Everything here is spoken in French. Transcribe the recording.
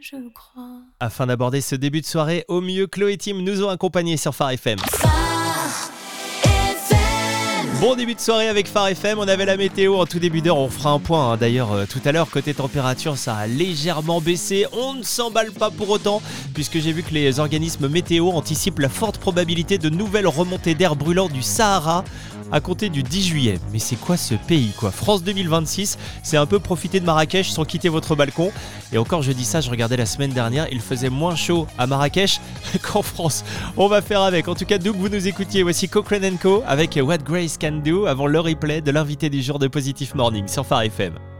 je crois. Afin d'aborder ce début de soirée, au mieux, Chloé et Tim nous ont accompagnés sur Phare FM. Bon début de soirée avec Phare FM, on avait la météo en tout début d'heure, on fera un point d'ailleurs tout à l'heure. Côté température, ça a légèrement baissé, on ne s'emballe pas pour autant puisque j'ai vu que les organismes météo anticipent la forte probabilité de nouvelles remontées d'air brûlant du Sahara à compter du 10 juillet. Mais c'est quoi ce pays quoi ? France 2026, c'est un peu profiter de Marrakech sans quitter votre balcon. Et encore je dis ça, je regardais la semaine dernière, il faisait moins chaud à Marrakech qu'en France. On va faire avec, en tout cas d'où que vous nous écoutiez, voici Cochrane & Co avec What Grace Can Do avant le replay de l'invité du jour de Positive Morning sur Phare FM.